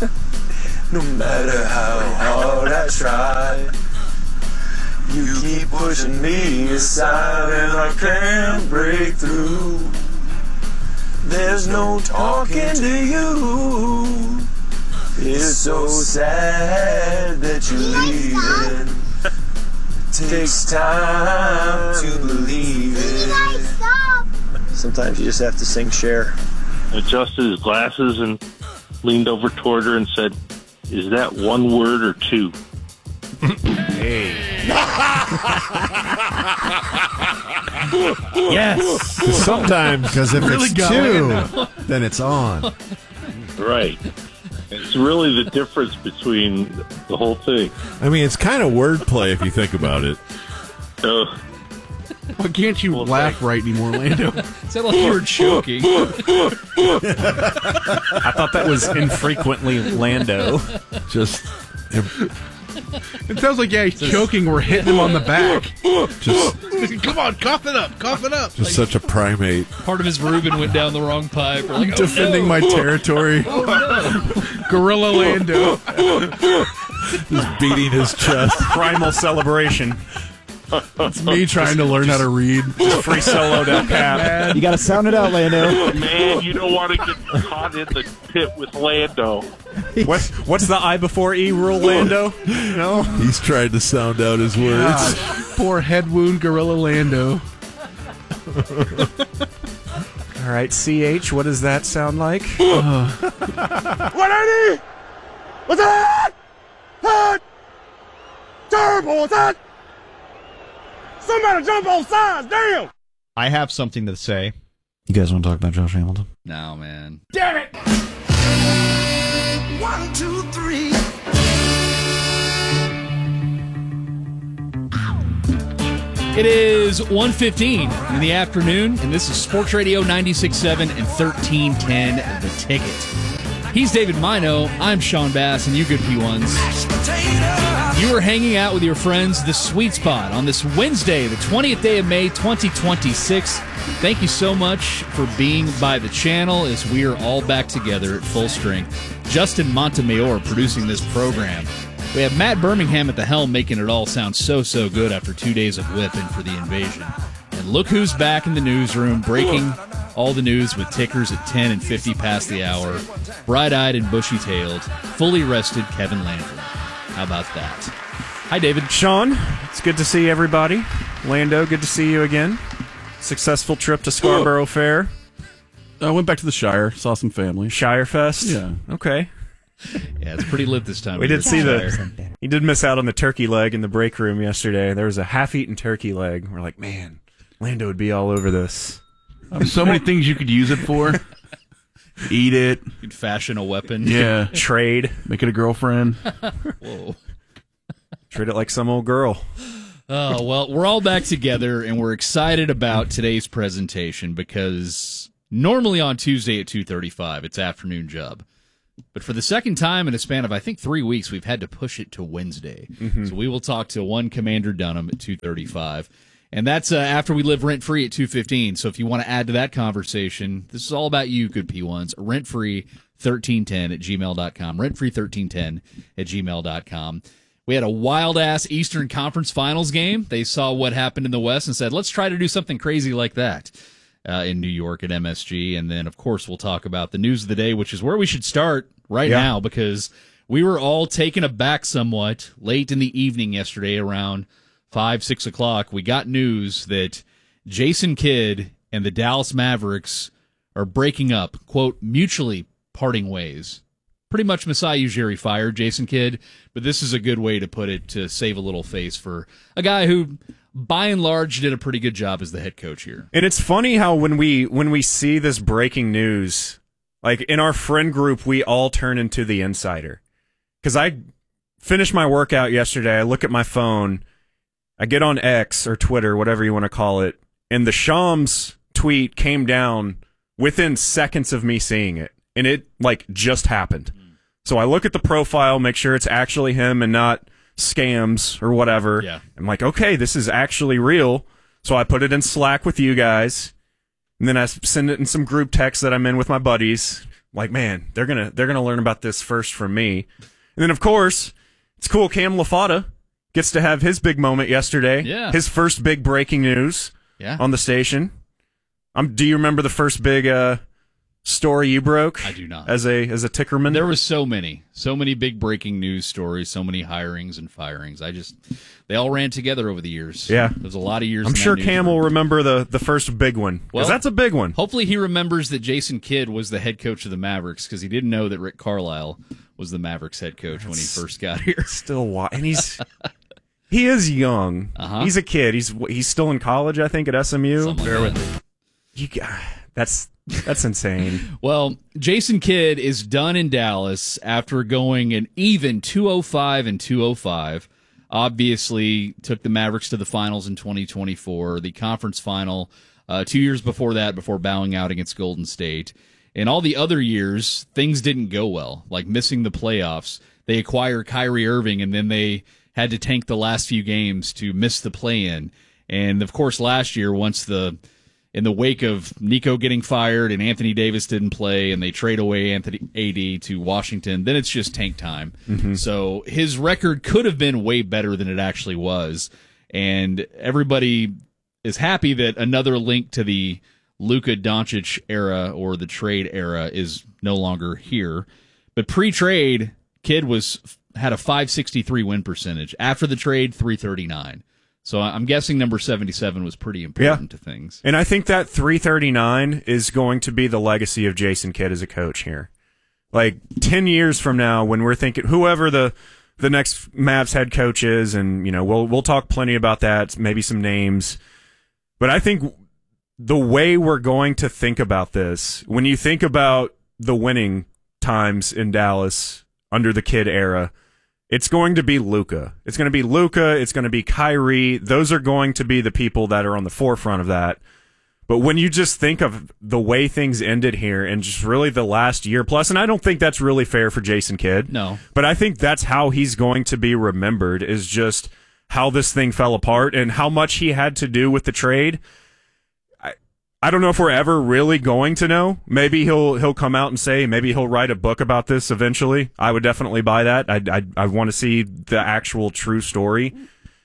No matter how hard I try, you keep pushing me aside and I can't break through. There's no talking to you. It's so sad that you're leaving. Takes time to believe it. Sometimes you just have to sing Cher. Adjusted his glasses and leaned over toward her and said, "Is that one word or two?" Hey. Yes. Sometimes, because if really it's two, then it's on. Right. It's really the difference between the whole thing. I mean, it's kind of wordplay if you think about it. Why can't you laugh right anymore, Lando? It sounded like you were choking. I thought that was infrequently Lando. Just, It sounds like, yeah, he's choking. We're hitting him on the back. just, Come on, cough it up, cough it up. just such a primate. Part of his Reuben went down the wrong pipe. We're like, oh, Defending no. my territory. Gorilla Lando. Just beating his chest. Primal celebration. It's me trying to learn how to read. Free solo down cap. You got to sound it out, Lando. Man, you don't want to get caught in the pit with Lando. What's the I before E rule, Lando? No. He's trying to sound out his words. Poor head wound Gorilla Lando. All right, CH, what does that sound like? 180! What's that? Hot! Turbo, what's that? Somebody jump on sides, damn! I have something to say. You guys want to talk about Josh Hamilton? No, man. Damn it! 1, 2, 3. It is 1:15 in the afternoon, and this is Sports Radio 96.7 and 1310 The Ticket. He's David Mino, I'm Sean Bass, and you good P1s. You are hanging out with your friends, The Sweet Spot, on this Wednesday, the 20th day of May, 2026. Thank you so much for being by the channel as we are all back together at full strength. Justin Montemayor producing this program. We have Matt Birmingham at the helm making it all sound so good after 2 days of whipping for the invasion. And look who's back in the newsroom, breaking all the news with tickers at 10 and 50 past the hour. Bright-eyed and bushy-tailed, fully rested Kevin Landry. How about that? Hi, David. Sean, it's good to see everybody. Lando, good to see you again. Successful trip to Scarborough Fair. I went back to the Shire, saw some family. Shire Fest? Yeah. Okay. Yeah, it's pretty lit this time. We did see Shire. you did miss out on the turkey leg in the break room yesterday. There was a half-eaten turkey leg. We're like, man, Lando would be all over this. There's so many things you could use it for. Eat it. You could fashion a weapon. Yeah. Trade. Make it a girlfriend. Whoa. Treat it like some old girl. Oh, well, we're all back together, and we're excited about today's presentation because normally on Tuesday at 2:35, it's afternoon job. But for the second time in a span of, I think, 3 weeks, we've had to push it to Wednesday. Mm-hmm. So we will talk to one Commander Dunham at 2:35. And that's after we live rent-free at 2:15. So if you want to add to that conversation, this is all about you, good P1s. Rentfree1310 at gmail.com. Rentfree1310 at gmail.com. We had a wild-ass Eastern Conference Finals game. They saw what happened in the West and said, let's try to do something crazy like that in New York at MSG. And then, of course, we'll talk about the news of the day, which is where we should start now because we were all taken aback somewhat late in the evening yesterday around 5, 6 o'clock. We got news that Jason Kidd and the Dallas Mavericks are breaking up, quote, mutually parting ways. Pretty much Masai Ujiri fired Jason Kidd, but this is a good way to put it to save a little face for a guy who, by and large, did a pretty good job as the head coach here. And it's funny how when we see this breaking news, like in our friend group, we all turn into the insider. Because I finished my workout yesterday, I look at my phone, I get on X or Twitter, whatever you want to call it, and the Shams tweet came down within seconds of me seeing it. And it, like, just happened. So I look at the profile, make sure it's actually him and not scams or whatever. Yeah. I'm like, okay, this is actually real. So I put it in Slack with you guys. And then I send it in some group text that I'm in with my buddies. like, man, they're gonna learn about this first from me. And then, of course, it's cool. Cam LaFata gets to have his big moment yesterday. Yeah. His first big breaking news on the station. Do you remember the first big story you broke? I do not. As a tickerman? There was so many big breaking news stories, so many hirings and firings. They all ran together over the years. Yeah. There's a lot of years. I'm sure Cam will remember the first big one, because that's a big one. Hopefully he remembers that Jason Kidd was the head coach of the Mavericks, because he didn't know that Rick Carlisle was the Mavericks head coach when he first got here. Still, and he is young. He's a kid. He's still in college, I think, at SMU. Bear with me. That's insane. Well, Jason Kidd is done in Dallas after going an even 205 and 205. Obviously, took the Mavericks to the finals in 2024, the conference final 2 years before that, before bowing out against Golden State. In all the other years, things didn't go well, like missing the playoffs. They acquired Kyrie Irving, and then they had to tank the last few games to miss the play-in. And, of course, last year, in the wake of Nico getting fired and Anthony Davis didn't play and they trade away Anthony AD to Washington, then it's just tank time. So his record could have been way better than it actually was. And everybody is happy that another link to the Luka Doncic era or the trade era is no longer here. But pre-trade, Kidd had a .563 win percentage. After the trade, .339. So I'm guessing number 77 was pretty important to things. And I think that 339 is going to be the legacy of Jason Kidd as a coach here. Like 10 years from now, when we're thinking whoever the next Mavs head coach is, and we'll talk plenty about that, maybe some names. But I think the way we're going to think about this, when you think about the winning times in Dallas under the Kidd era, it's going to be Luka. It's going to be Luka. It's going to be Kyrie. Those are going to be the people that are on the forefront of that. But when you just think of the way things ended here and just really the last year plus, and I don't think that's really fair for Jason Kidd. No. But I think that's how he's going to be remembered, is just how this thing fell apart and how much he had to do with the trade. I don't know if we're ever really going to know. Maybe he'll come out and say, maybe he'll write a book about this eventually. I would definitely buy that. I want to see the actual true story.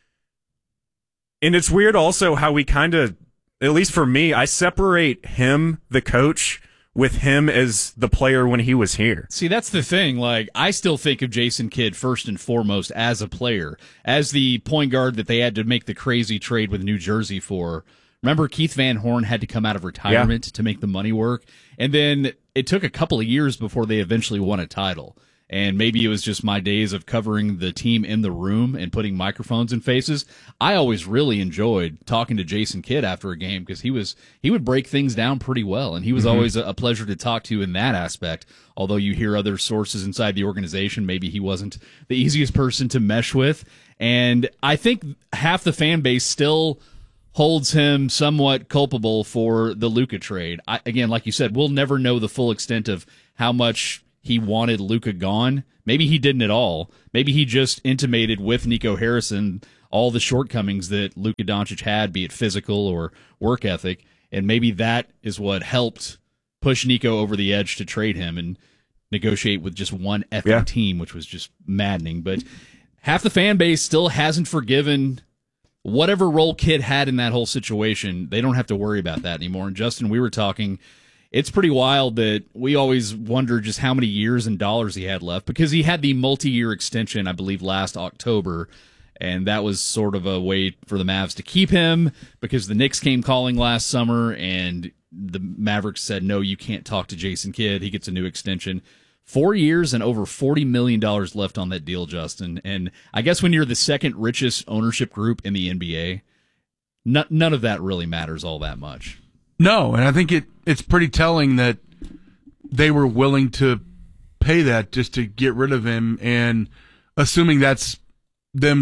And it's weird also how we kind of, at least for me, I separate him, the coach, with him as the player when he was here. See, that's the thing. Like, I still think of Jason Kidd first and foremost as a player, as the point guard that they had to make the crazy trade with New Jersey for. Remember, Keith Van Horn had to come out of retirement to make the money work, and then it took a couple of years before they eventually won a title. And maybe it was just my days of covering the team in the room and putting microphones in faces. I always really enjoyed talking to Jason Kidd after a game, because he would break things down pretty well, and he was always a pleasure to talk to in that aspect. Although you hear other sources inside the organization, maybe he wasn't the easiest person to mesh with. And I think half the fan base still holds him somewhat culpable for the Luka trade. Again, like you said, we'll never know the full extent of how much he wanted Luka gone. Maybe he didn't at all. Maybe he just intimated with Nico Harrison all the shortcomings that Luka Doncic had, be it physical or work ethic, and maybe that is what helped push Nico over the edge to trade him and negotiate with just one effing team, which was just maddening. But half the fan base still hasn't forgiven whatever role Kidd had in that whole situation. They don't have to worry about that anymore. And Justin, we were talking, it's pretty wild that we always wonder just how many years and dollars he had left, because he had the multi-year extension, I believe, last October, and that was sort of a way for the Mavs to keep him, because the Knicks came calling last summer, and the Mavericks said, no, you can't talk to Jason Kidd. He gets a new extension. 4 years and over $40 million left on that deal, Justin. And I guess when you're the second richest ownership group in the NBA, none of that really matters all that much. No, and I think it's pretty telling that they were willing to pay that just to get rid of him, and assuming that's them,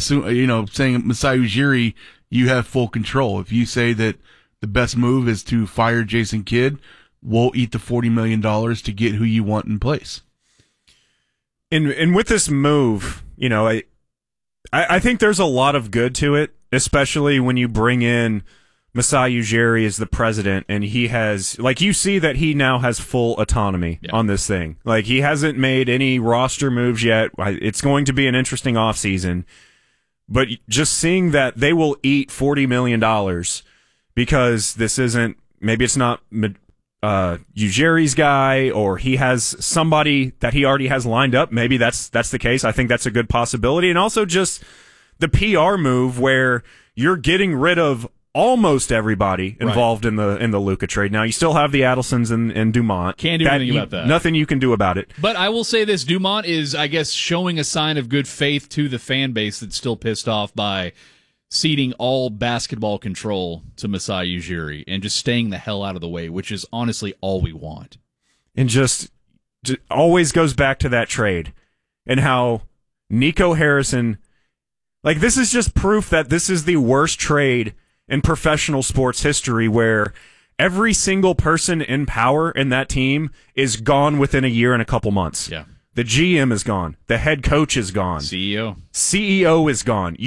saying Masai Ujiri, you have full control. If you say that the best move is to fire Jason Kidd, we'll eat the $40 million to get who you want in place. And with this move, I think there's a lot of good to it, especially when you bring in Masai Ujiri is the president, and he has, like, you see that he now has full autonomy on this thing. Like, he hasn't made any roster moves yet. It's going to be an interesting offseason. But just seeing that they will eat $40 million because this isn't, maybe it's not Ujiri's guy, or he has somebody that he already has lined up. Maybe that's the case. I think that's a good possibility. And also just the PR move where you're getting rid of almost everybody involved in the Luka trade. Now, you still have the Adelsons and Dumont. Can't do anything about that. Nothing you can do about it. But I will say this, Dumont is, I guess, showing a sign of good faith to the fan base that's still pissed off by ceding all basketball control to Masai Ujiri and just staying the hell out of the way, which is honestly all we want. And just always goes back to that trade and how Nico Harrison, like, this is just proof that this is the worst trade in professional sports history, where every single person in power in that team is gone within a year and a couple months. Yeah. The GM is gone. The head coach is gone. CEO is gone.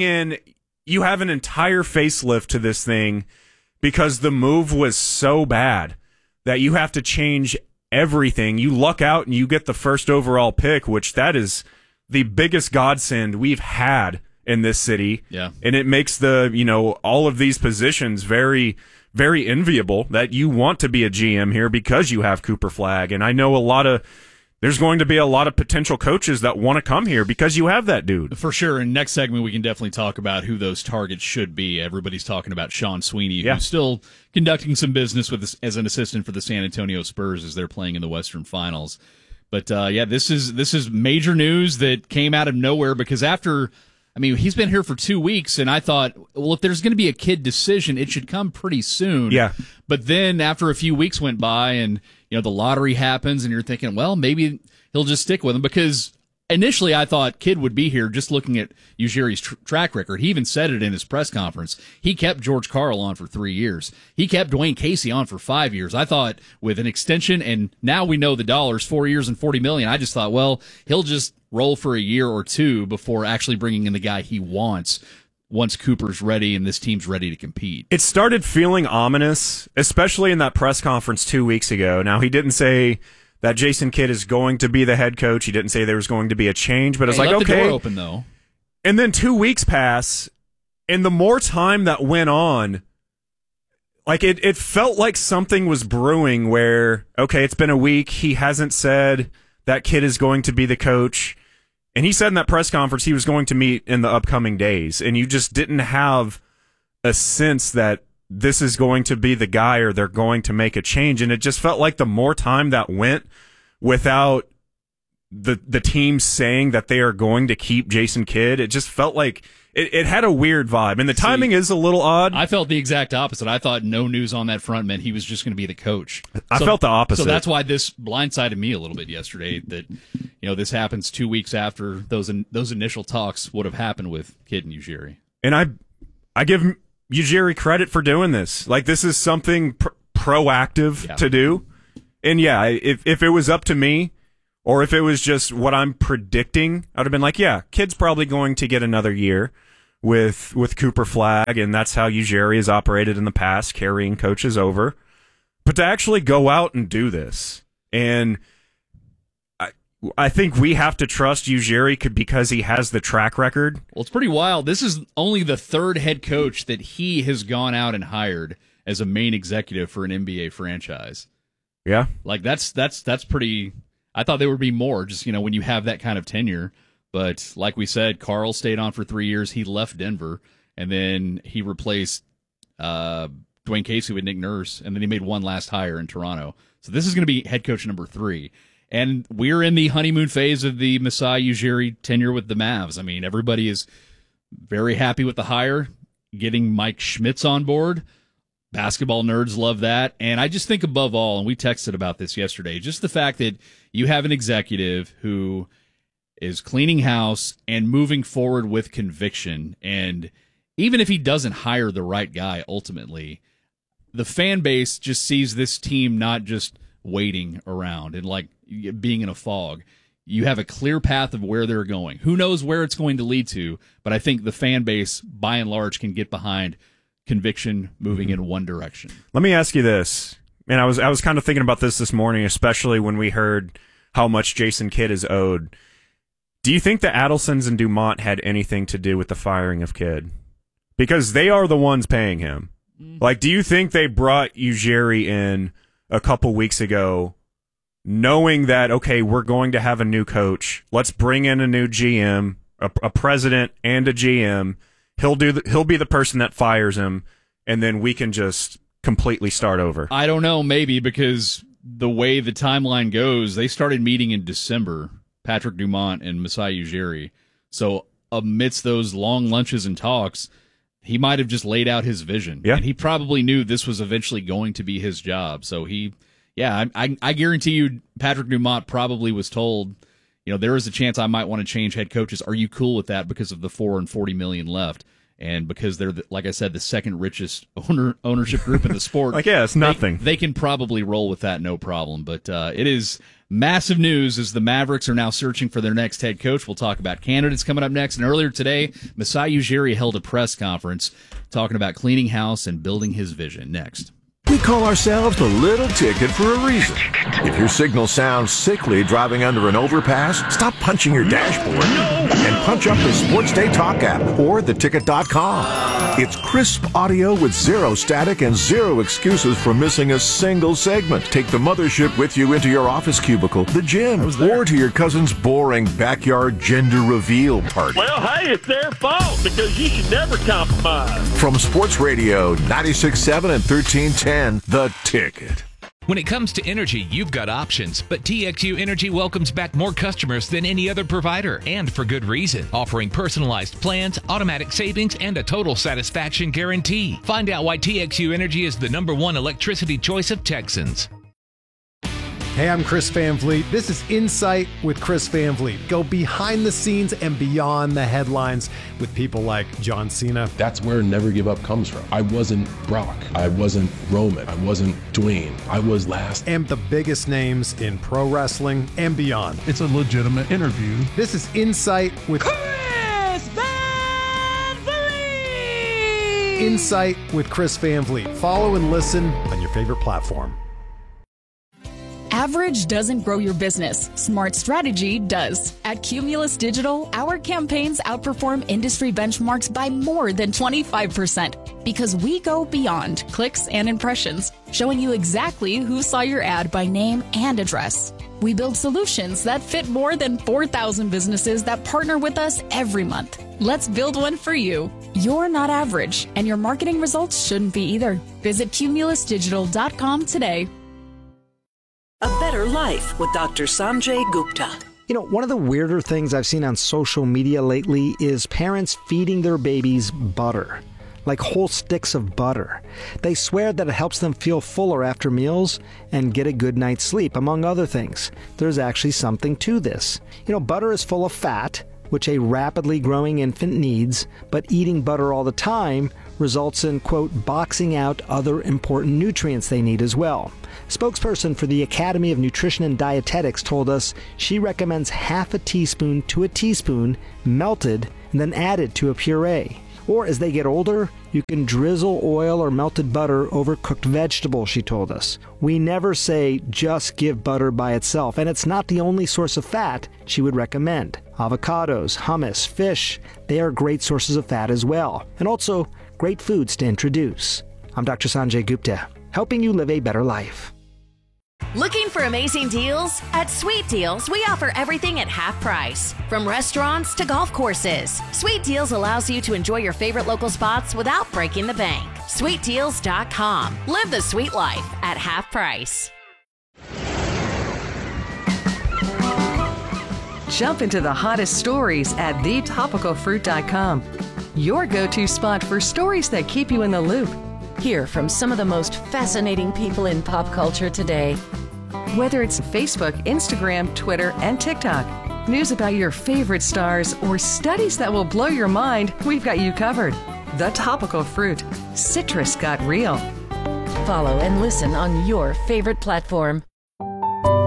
You have an entire facelift to this thing because the move was so bad that you have to change everything. You luck out and you get the first overall pick, which that is the biggest godsend we've had in this city. Yeah. And it makes all of these positions very, very enviable that you want to be a GM here because you have Cooper Flagg. And I know there's going to be a lot of potential coaches that want to come here because you have that dude. For sure. In next segment, we can definitely talk about who those targets should be. Everybody's talking about Sean Sweeney, who's still conducting some business as an assistant for the San Antonio Spurs as they're playing in the Western Finals. But this is major news that came out of nowhere because he's been here for 2 weeks, and I thought, well, if there's going to be a kid decision, it should come pretty soon. Yeah. But then after a few weeks went by and, the lottery happens, and you're thinking, well, maybe he'll just stick with him, because initially I thought Kidd would be here just looking at Ujiri's track record. He even said it in his press conference. He kept George Karl on for 3 years. He kept Dwayne Casey on for 5 years. I thought with an extension, and now we know the dollars, 4 years and $40 million, I just thought, well, he'll just roll for a year or two before actually bringing in the guy he wants once Cooper's ready and this team's ready to compete. It started feeling ominous, especially in that press conference 2 weeks ago. Now, he didn't say that Jason Kidd is going to be the head coach. He didn't say there was going to be a change, but it's like, left okay. The door open, though. And then 2 weeks pass, and the more time that went on, like, it felt like something was brewing where, okay, it's been a week. He hasn't said that Kidd is going to be the coach. And he said in that press conference he was going to meet in the upcoming days. And you just didn't have a sense that this is going to be the guy or they're going to make a change. And it just felt like the more time that went without the team saying that they are going to keep Jason Kidd, it just felt like it had a weird vibe. And the timing is a little odd. I felt the exact opposite. I thought no news on that front meant he was just going to be the coach. I felt the opposite. So that's why this blindsided me a little bit yesterday, that this happens 2 weeks after those initial talks would have happened with Kidd and Ujiri. And I give Ujiri credit for doing this. Like, this is something proactive to do. And yeah, if it was up to me, or if it was just what I'm predicting, I would have been like, yeah, Kidd's probably going to get another year with Cooper Flagg, and that's how Ujiri has operated in the past, carrying coaches over. But to actually go out and do this, and I think we have to trust Ujiri because he has the track record. Well, it's pretty wild. This is only the third head coach that he has gone out and hired as a main executive for an NBA franchise. Yeah. Like, that's pretty... I thought there would be more, just, when you have that kind of tenure. But like we said, Karl stayed on for 3 years. He left Denver, and then he replaced Dwayne Casey with Nick Nurse, and then he made one last hire in Toronto. So this is going to be head coach number 3. And we're in the honeymoon phase of the Masai Ujiri tenure with the Mavs. I mean, everybody is very happy with the hire, getting Mike Schmitz on board. Basketball nerds love that. And I just think above all, and we texted about this yesterday, just the fact that you have an executive who is cleaning house and moving forward with conviction. And even if he doesn't hire the right guy, ultimately, the fan base just sees this team not just waiting around and like being in a fog. You have a clear path of where they're going. Who knows where it's going to lead to, but I think the fan base, by and large, can get behind conviction moving in one direction. Let me ask you this. And I was kind of thinking about this morning, especially when we heard how much Jason Kidd is owed. Do you think the Adelsons and Dumont had anything to do with the firing of Kidd? Because they are the ones paying him. Like, do you think they brought Ujiri in a couple weeks ago knowing that, okay, we're going to have a new coach. Let's bring in a new GM, a president and a GM. He'll be the person that fires him, and then we can just completely start over. I don't know, maybe, because the way the timeline goes, they started meeting in December, Patrick Dumont and Masai Ujiri. So amidst those long lunches and talks, he might have just laid out his vision. Yeah. And he probably knew this was eventually going to be his job. So I guarantee you Patrick Dumont probably was told, there is a chance I might want to change head coaches. Are you cool with that because of the $4 and $40 million left? And because they're, like I said, the second richest ownership group in the sport. It's nothing. They can probably roll with that, no problem. But it is massive news as the Mavericks are now searching for their next head coach. We'll talk about candidates coming up next. And earlier today, Masai Ujiri held a press conference talking about cleaning house and building his vision. Next. We call ourselves the Little Ticket for a reason. If your signal sounds sickly driving under an overpass, stop punching your dashboard and punch up the Sports Day Talk app or theticket.com. It's crisp audio with zero static and zero excuses for missing a single segment. Take the mothership with you into your office cubicle, the gym, or to your cousin's boring backyard gender reveal party. Well, hey, it's their fault because you should never compromise. From Sports Radio 96.7 and 1310, The Ticket. When it comes to energy, you've got options, but TXU Energy welcomes back more customers than any other provider, and for good reason. Offering personalized plans, automatic savings, and a total satisfaction guarantee. Find out why TXU Energy is the #1 electricity choice of Texans. Hey, I'm Chris Van Vliet. This is Insight with Chris Van Vliet. Go behind the scenes and beyond the headlines with people like John Cena. That's where Never Give Up comes from. I wasn't Brock. I wasn't Roman. I wasn't Dwayne. I was last. And the biggest names in pro wrestling and beyond. It's a legitimate interview. This is Insight with Chris Van Vliet. Insight with Chris Van Vliet. Follow and listen on your favorite platform. Average doesn't grow your business. Smart strategy does. At Cumulus Digital, our campaigns outperform industry benchmarks by more than 25% because we go beyond clicks and impressions, showing you exactly who saw your ad by name and address. We build solutions that fit more than 4,000 businesses that partner with us every month. Let's build one for you. You're not average, and your marketing results shouldn't be either. Visit cumulusdigital.com today. A Better Life with Dr. Sanjay Gupta. One of the weirder things I've seen on social media lately is parents feeding their babies butter, like whole sticks of butter. They swear that it helps them feel fuller after meals and get a good night's sleep, among other things. There's actually something to this. Butter is full of fat, which a rapidly growing infant needs, but eating butter all the time results in, quote, boxing out other important nutrients they need as well. Spokesperson for the Academy of Nutrition and Dietetics told us she recommends half a teaspoon to a teaspoon melted and then added to a puree. Or as they get older, you can drizzle oil or melted butter over cooked vegetables, she told us. We never say just give butter by itself, and it's not the only source of fat she would recommend. Avocados, hummus, fish, they are great sources of fat as well, and also great foods to introduce. I'm Dr. Sanjay Gupta, helping you live a better life. Looking for amazing deals? At Sweet Deals, we offer everything at half price. From restaurants to golf courses, Sweet Deals allows you to enjoy your favorite local spots without breaking the bank. SweetDeals.com. Live the sweet life at half price. Jump into the hottest stories at thetopicalfruit.com. Your go-to spot for stories that keep you in the loop. Hear from some of the most fascinating people in pop culture today. Whether it's Facebook, Instagram, Twitter, and TikTok, news about your favorite stars, or studies that will blow your mind, we've got you covered. The Topical Fruit. Citrus got real. Follow and listen on your favorite platform.